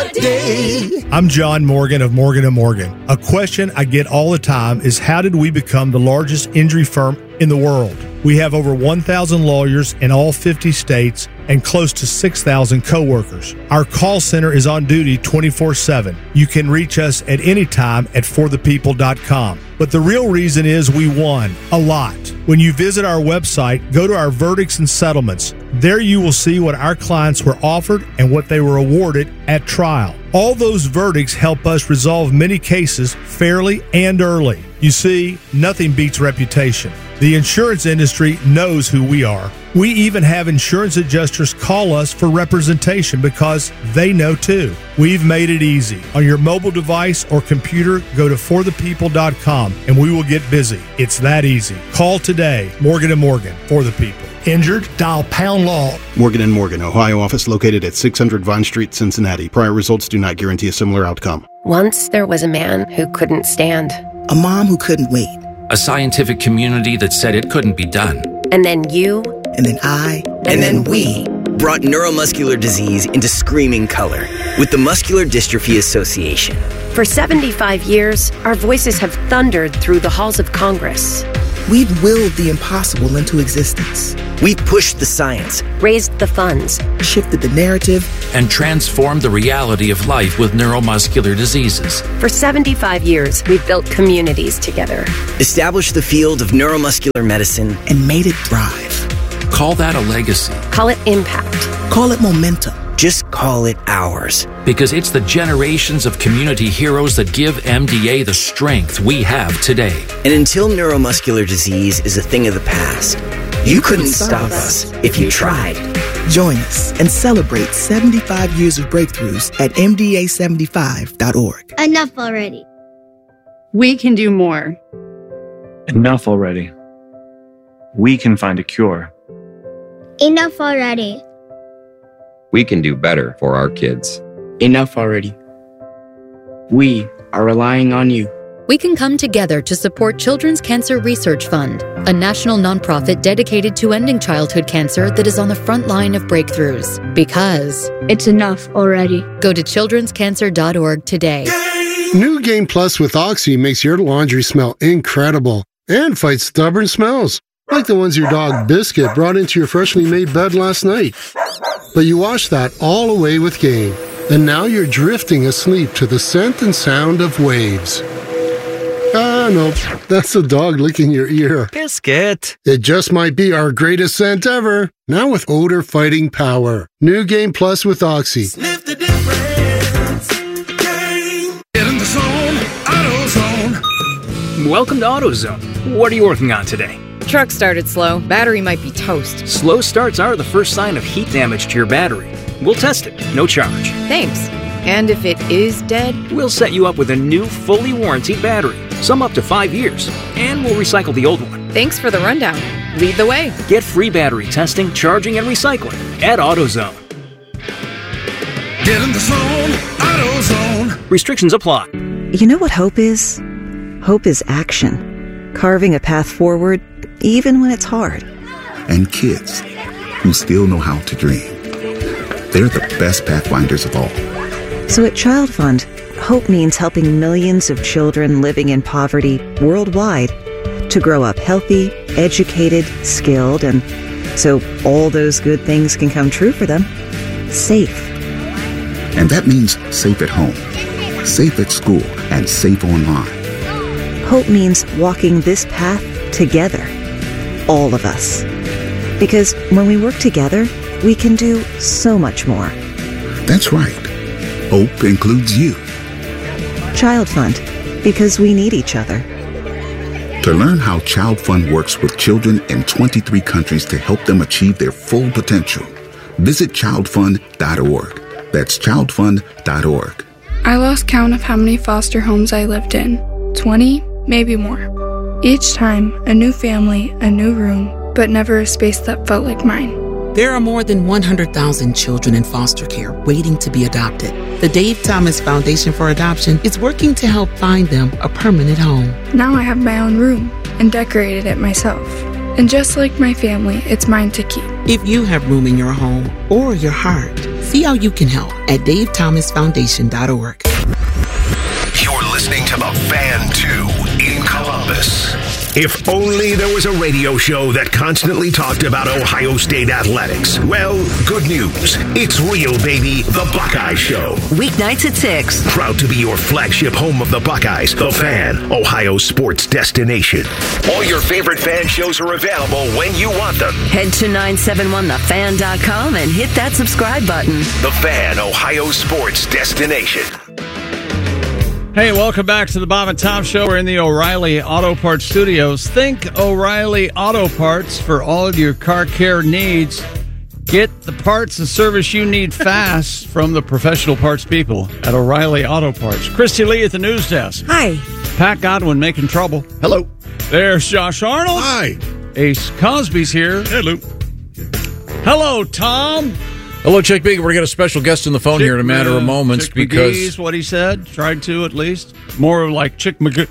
day. I'm John Morgan of Morgan & Morgan. A question I get all the time is, how did we become the largest injury firm in the world? We have over 1,000 lawyers in all 50 states and close to 6,000 coworkers. Our call center is on duty 24/7. You can reach us at any time at forthepeople.com. But the real reason is we won a lot. When you visit our website, go to our verdicts and settlements. There you will see what our clients were offered and what they were awarded at trial. All those verdicts help us resolve many cases fairly and early. You see, nothing beats reputation. The insurance industry knows who we are. We even have insurance adjusters call us for representation because they know too. We've made it easy. On your mobile device or computer, go to forthepeople.com and we will get busy. It's that easy. Call today. Morgan & Morgan, for the people. Injured? Dial pound law. Morgan & Morgan, Ohio office located at 600 Vine Street, Cincinnati. Prior results do not guarantee a similar outcome. Once there was a man who couldn't stand. A mom who couldn't wait. A scientific community that said it couldn't be done. And then you. And then I. And then we. Brought neuromuscular disease into screaming color with the Muscular Dystrophy Association. For 75 years, our voices have thundered through the halls of Congress. We've willed the impossible into existence. We've pushed the science, raised the funds, shifted the narrative, and transformed the reality of life with neuromuscular diseases. For 75 years, we've built communities together. Established the field of neuromuscular medicine, and made it thrive. Call that a legacy. Call it impact. Call it momentum. Just call it ours. Because it's the generations of community heroes that give MDA the strength we have today. And until neuromuscular disease is a thing of the past, you couldn't stop us if you tried. Join us and celebrate 75 years of breakthroughs at MDA75.org. Enough already. We can do more. Enough already. We can find a cure. Enough already. We can do better for our kids. Enough already. We are relying on you. We can come together to support Children's Cancer Research Fund, a national nonprofit dedicated to ending childhood cancer that is on the front line of breakthroughs. Because it's enough already. Go to childrenscancer.org today. New Game Plus with Oxy makes your laundry smell incredible and fights stubborn smells, like the ones your dog Biscuit brought into your freshly made bed last night. But you wash that all away with Game, and now you're drifting asleep to the scent and sound of waves. Ah, no, that's the dog licking your ear. Biscuit! It just might be our greatest scent ever, now with odor-fighting power. New Game Plus with Oxy. Sniff the difference. Game. Get in the zone. AutoZone. Welcome to AutoZone. What are you working on today? Truck started slow. Battery might be toast. Slow starts are the first sign of heat damage to your battery. We'll test it, no charge. Thanks. And if it is dead? We'll set you up with a new, fully warranted battery, some up to 5 years, and we'll recycle the old one. Thanks for the rundown. Lead the way. Get free battery testing, charging, and recycling at AutoZone. Get in the zone. AutoZone. Restrictions apply. You know what hope is? Hope is action. Carving a path forward, even when it's hard. And kids who still know how to dream. They're the best pathfinders of all. So at Child Fund, hope means helping millions of children living in poverty worldwide to grow up healthy, educated, skilled, and so all those good things can come true for them, safe. And that means safe at home, safe at school, and safe online. Hope means walking this path together, all of us. Because when we work together, we can do so much more. That's right. Hope includes you. Child Fund, because we need each other. To learn how Child Fund works with children in 23 countries to help them achieve their full potential, visit childfund.org. That's childfund.org. I lost count of how many foster homes I lived in. 20, maybe more. Each time, a new family, a new room, but never a space that felt like mine. There are more than 100,000 children in foster care waiting to be adopted. The Dave Thomas Foundation for Adoption is working to help find them a permanent home. Now I have my own room and decorated it myself. And just like my family, it's mine to keep. If you have room in your home or your heart, see how you can help at davethomasfoundation.org. You're listening to The Fan 2 in Columbus. If only there was a radio show that constantly talked about Ohio State athletics. Well, good news. It's real, baby. The Buckeye Show. Weeknights at 6. Proud to be your flagship home of the Buckeyes. The Fan, Ohio sports destination. All your favorite fan shows are available when you want them. Head to 971thefan.com and hit that subscribe button. The Fan, Ohio sports destination. Hey, welcome back to the Bob and Tom Show. We're in the O'Reilly Auto Parts Studios. Think O'Reilly Auto Parts for all your car care needs. Get the parts and service you need fast from the professional parts people at O'Reilly Auto Parts. Christy Lee at the news desk. Hi. Pat Godwin making trouble. Hello. There's Josh Arnold. Hi. Ace Cosby's here. Hello. Hello, Tom. Hello, Chick Big. We're going to get a special guest on the phone here in a matter of moments Chick because McGee's what he said. Tried to, at least. More like Chick McGee.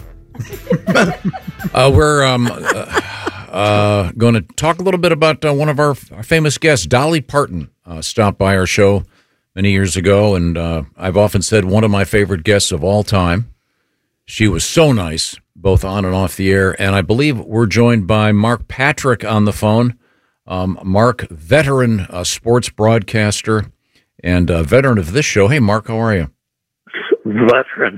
we're going to talk a little bit about one of our famous guests, Dolly Parton, stopped by our show many years ago, and I've often said one of my favorite guests of all time. She was so nice, both on and off the air, and I believe we're joined by Mark Patrick on the phone. Mark, veteran sports broadcaster and veteran of this show. Hey, Mark, how are you? Veteran.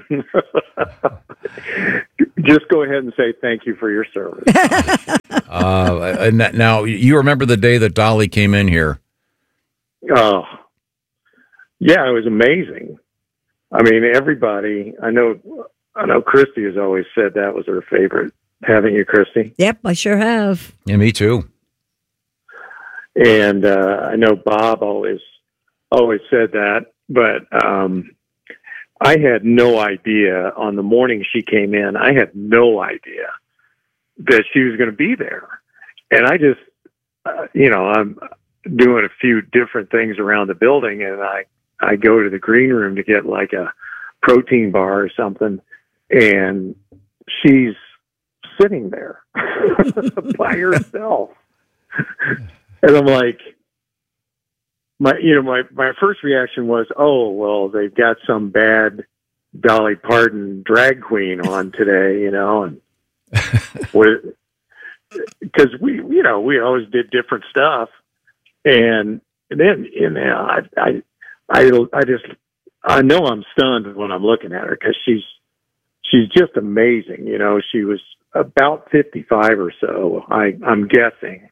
Just go ahead and say thank you for your service. And now, you remember the day that Dolly came in here? Oh, yeah, it was amazing. I mean, everybody, I know Christy has always said that was her favorite. Haven't you, Christy? Yep, I sure have. Yeah, me too. And I know Bob always said that, but I had no idea on the morning she came in. I had no idea that she was going to be there. And I just, I'm doing a few different things around the building, and I go to the green room to get like a protein bar or something, and she's sitting there by herself. And I'm like, my first reaction was, oh, well, they've got some bad Dolly Parton drag queen on today, and because we always did different stuff, and then I know I'm stunned when I'm looking at her because she's just amazing. She was about 55 or so, I'm guessing.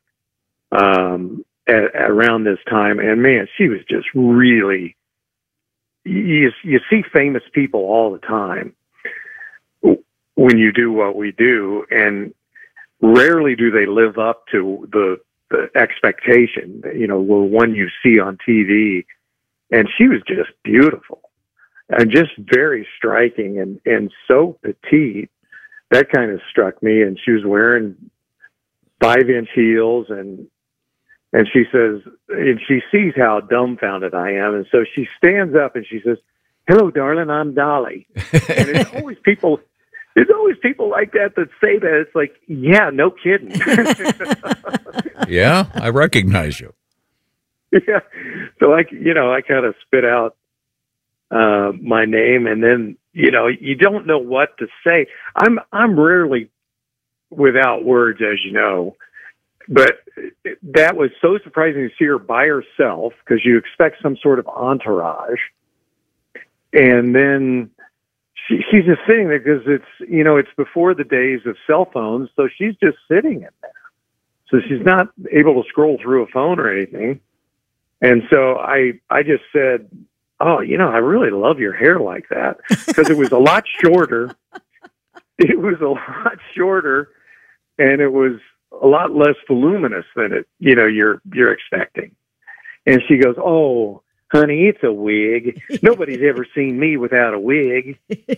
Around this time, and man, she was just really, you see famous people all the time when you do what we do, and rarely do they live up to the expectation, one you see on TV. And she was just beautiful and just very striking and so petite. That kind of struck me. And she was wearing 5-inch heels, and she says, and she sees how dumbfounded I am. And so she stands up and she says, "Hello, darling, I'm Dolly." And it's always people like that say that. It's like, yeah, no kidding. Yeah, I recognize you. Yeah. So I kind of spit out my name, and then, you don't know what to say. I'm rarely without words, as you know. But that was so surprising to see her by herself, because you expect some sort of entourage. And then she's just sitting there because it's before the days of cell phones. So she's just sitting in there. So she's not able to scroll through a phone or anything. And so I just said, "Oh, I really love your hair like that," because it was a lot shorter. It was a lot shorter, and it was a lot less voluminous than you're expecting. And she goes, "Oh, honey, it's a wig. Nobody's ever seen me without a wig."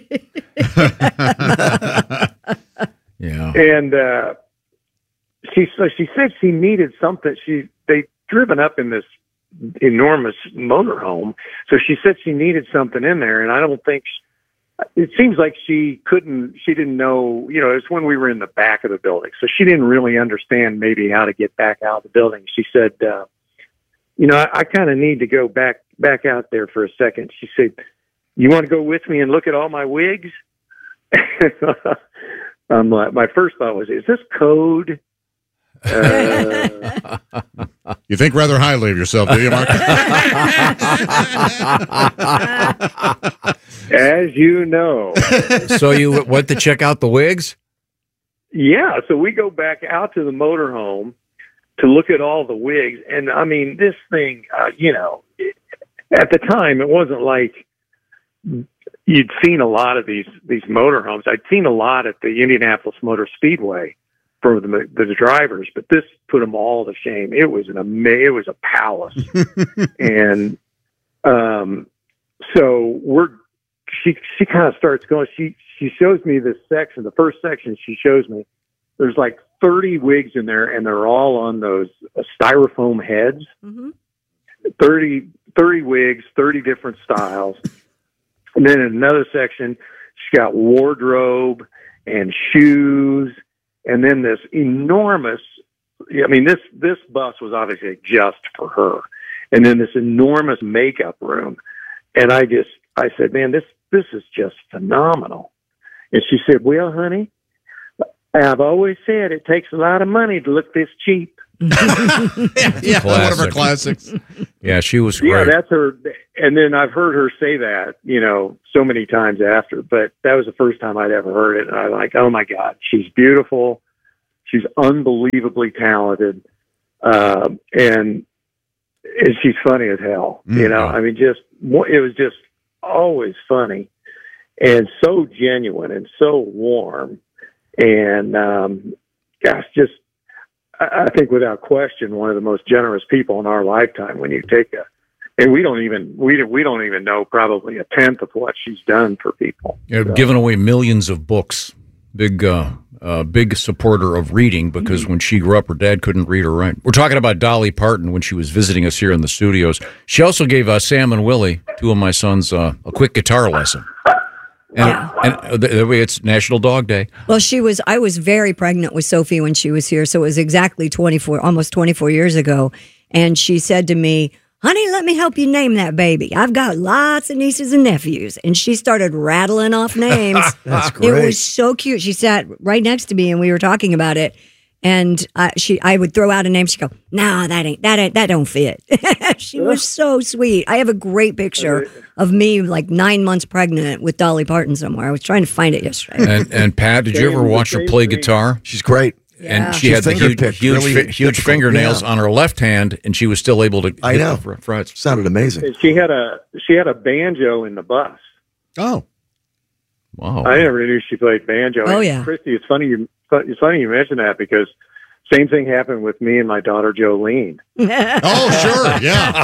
Yeah. And she said she needed something. They'd driven up in this enormous motorhome, so she said she needed something in there, and I don't think it seems like she didn't know, it's when we were in the back of the building. So she didn't really understand maybe how to get back out of the building. She said, I kind of need to go back out there for a second. She said, you want to go with me and look at all my wigs? My first thought was, is this code? You think rather highly of yourself, do you, Mark? As you know. So you went to check out the wigs? Yeah, so we go back out to the motorhome to look at all the wigs. And, I mean, this thing, at the time, it wasn't like you'd seen a lot of these motorhomes. I'd seen a lot at the Indianapolis Motor Speedway for the drivers, but this put them all to shame. It was it was a palace. And so she kind of starts going, she shows me this section. The first section she shows me, there's like 30 wigs in there, and they're all on those styrofoam heads. Mm-hmm. 30 wigs, 30 different styles. And then in another section, she's got wardrobe and shoes. And then this enormous, this bus was obviously just for her. And then this enormous makeup room. And I said, man, this is just phenomenal. And she said, well, honey, I've always said it takes a lot of money to look this cheap. Yeah, one of her classics. Yeah, she was great. Yeah, that's her. And then I've heard her say that, so many times after, but that was the first time I'd ever heard it. And I'm like, oh my God, she's beautiful. She's unbelievably talented. And she's funny as hell, it was just always funny and so genuine and so warm. And, I think without question, one of the most generous people in our lifetime. When you take and we don't even know probably a tenth of what she's done for people. Given away millions of books. Big supporter of reading, because when she grew up, her dad couldn't read or write. We're talking about Dolly Parton when she was visiting us here in the studios. She also gave Sam and Willie, two of my sons, a quick guitar lesson. And it's National Dog Day. Well, I was very pregnant with Sophie when she was here, so it was exactly almost 24 years ago. And she said to me, honey, let me help you name that baby. I've got lots of nieces and nephews. And she started rattling off names. That's great. It was so cute. She sat right next to me and we were talking about it. And I would throw out a name. She'd go, no, that don't fit. She was so sweet. I have a great picture of me like 9 months pregnant with Dolly Parton somewhere. I was trying to find it yesterday. And Pat, did you ever watch her play guitar? She's great. And she had the huge fingernails on her left hand, and she was still able to hit the frets. Sounded amazing. She had a banjo in the bus. Oh. Wow. I never knew she played banjo. Oh, yeah. Christy, it's funny you mention that, because same thing happened with me and my daughter Jolene. Oh, sure, yeah.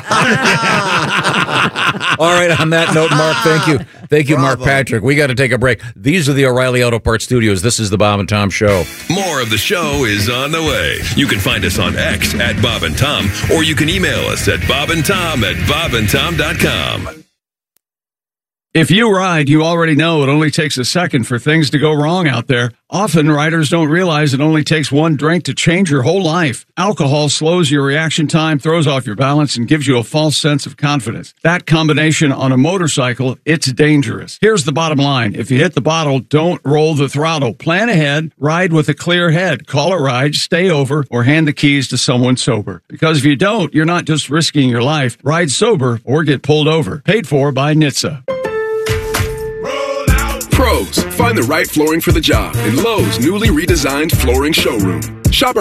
All right, on that note, Mark, thank you, Mark Patrick. We got to take a break. These are the O'Reilly Auto Parts Studios. This is the Bob and Tom Show. More of the show is on the way. You can find us on X at Bob and Tom, or you can email us at bobandtom@bobandtom.com. If you ride, you already know it only takes a second for things to go wrong out there. Often, riders don't realize it only takes one drink to change your whole life. Alcohol slows your reaction time, throws off your balance, and gives you a false sense of confidence. That combination on a motorcycle, it's dangerous. Here's the bottom line. If you hit the bottle, don't roll the throttle. Plan ahead, ride with a clear head. Call a ride, stay over, or hand the keys to someone sober. Because if you don't, you're not just risking your life. Ride sober or get pulled over. Paid for by NHTSA. Pros, find the right flooring for the job in Lowe's newly redesigned flooring showroom. Shop